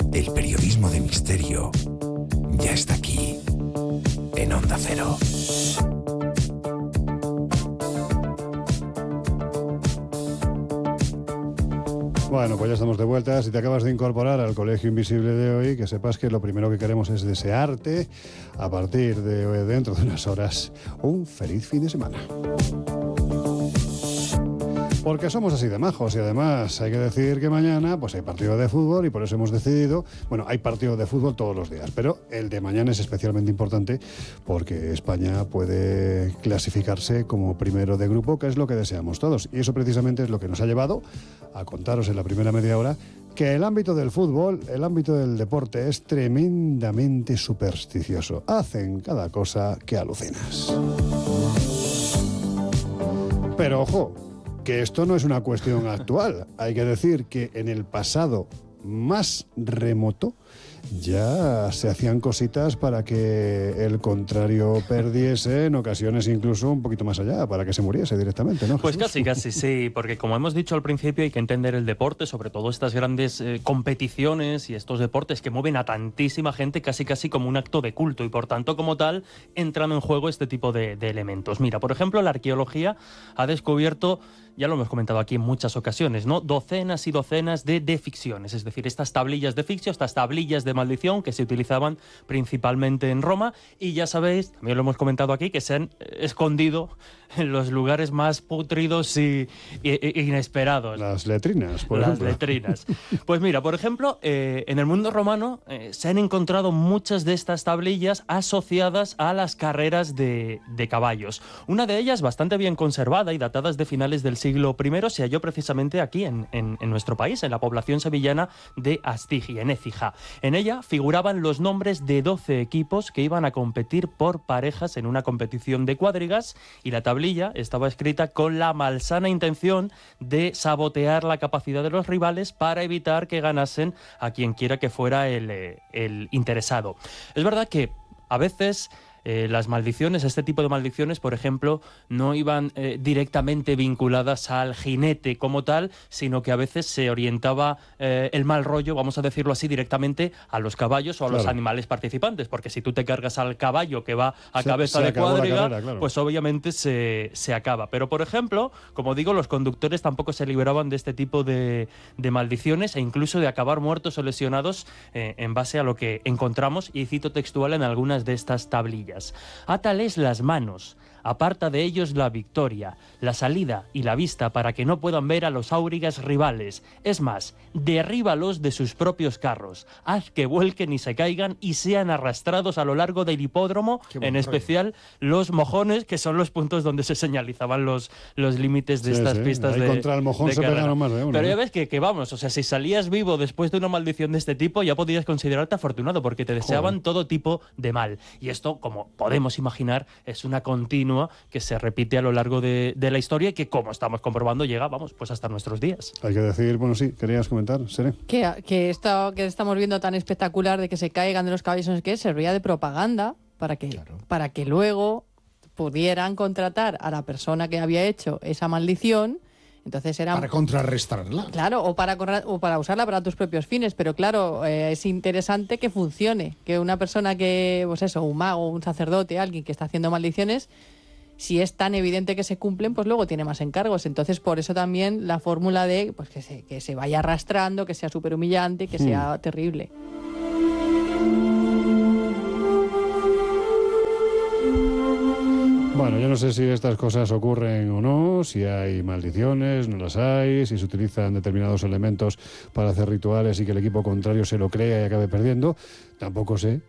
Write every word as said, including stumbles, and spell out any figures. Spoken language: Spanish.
El periodismo de misterio ya está aquí, en Onda Cero. Bueno, pues ya estamos de vuelta. Si te acabas de incorporar al Colegio Invisible de hoy, que sepas que lo primero que queremos es desearte, a partir de hoy, dentro de unas horas, un feliz fin de semana. Porque somos así de majos y además hay que decir que mañana pues hay partido de fútbol y por eso hemos decidido, bueno, hay partido de fútbol todos los días, pero el de mañana es especialmente importante porque España puede clasificarse como primero de grupo, que es lo que deseamos todos. Y eso precisamente es lo que nos ha llevado a contaros en la primera media hora que el ámbito del fútbol, el ámbito del deporte es tremendamente supersticioso. Hacen cada cosa que alucinas. Pero ojo, que esto no es una cuestión actual. Hay que decir que en el pasado más remoto ya se hacían cositas para que el contrario perdiese, en ocasiones incluso un poquito más allá, para que se muriese directamente, ¿no? Pues casi, casi, sí, porque como hemos dicho al principio hay que entender el deporte, sobre todo estas grandes eh, competiciones y estos deportes que mueven a tantísima gente casi casi como un acto de culto y por tanto como tal entran en juego este tipo de, de elementos. Mira, por ejemplo, la arqueología ha descubierto, ya lo hemos comentado aquí en muchas ocasiones, ¿no? Docenas y docenas de deficciones, es decir, estas tablillas de ficción, estas tablillas de maldición que se utilizaban principalmente en Roma y ya sabéis, también lo hemos comentado aquí, que se han escondido en los lugares más putridos y, y, y inesperados. Las letrinas, por Las ejemplo. letrinas. Pues mira, por ejemplo, eh, en el mundo romano eh, se han encontrado muchas de estas tablillas asociadas a las carreras de, de caballos. Una de ellas, bastante bien conservada y datadas de finales del siglo primero, se halló precisamente aquí en, en, en nuestro país, en la población sevillana de Astigia, en Écija. En ella figuraban los nombres de doce equipos que iban a competir por parejas en una competición de cuadrigas y la tablilla estaba escrita con la malsana intención de sabotear la capacidad de los rivales para evitar que ganasen a quien quiera que fuera el, el interesado. Es verdad que a veces Eh, las maldiciones, este tipo de maldiciones, por ejemplo, no iban eh, directamente vinculadas al jinete como tal, sino que a veces se orientaba eh, el mal rollo, vamos a decirlo así, directamente a los caballos o a claro. los animales participantes, porque si tú te cargas al caballo que va a se, cabeza se de cuadriga, carrera, claro. pues obviamente se, se acaba. Pero, por ejemplo, como digo, los conductores tampoco se libraban de este tipo de, de maldiciones e incluso de acabar muertos o lesionados eh, en base a lo que encontramos, y cito textual en algunas de estas tablillas. Átales las manos, aparta de ellos la victoria, la salida y la vista para que no puedan ver a los áurigas rivales. Es más, derríbalos de sus propios carros, haz que vuelquen y se caigan y sean arrastrados a lo largo del hipódromo, en especial rollo. Los mojones, que son los puntos donde se señalizaban los, los límites de sí, estas sí. pistas Ahí de contra el mojón de se pegaron más de uno. Pero ¿eh? ya ves que, que vamos, o sea, si salías vivo después de una maldición de este tipo, ya podías considerarte afortunado, porque te deseaban Joder. todo tipo de mal. Y esto, como podemos imaginar, es una continua que se repite a lo largo de, de la historia y que, como estamos comprobando, llega, vamos, pues hasta nuestros días. Hay que decir, bueno, sí, querías comentar, Sere. Que, que esto que estamos viendo tan espectacular de que se caigan de los caballos, no sé qué, servía de propaganda para que, claro. para que luego pudieran contratar a la persona que había hecho esa maldición. Entonces era para contrarrestarla. Claro, o para, o para usarla para tus propios fines, pero claro, eh, es interesante que funcione, que una persona que, pues eso, un mago, un sacerdote, alguien que está haciendo maldiciones, si es tan evidente que se cumplen, pues luego tiene más encargos. Entonces, por eso también la fórmula de pues que se, que se vaya arrastrando, que sea súper humillante, que hmm. sea terrible. Bueno, yo no sé si estas cosas ocurren o no, si hay maldiciones, no las hay, si se utilizan determinados elementos para hacer rituales y que el equipo contrario se lo crea y acabe perdiendo. Tampoco sé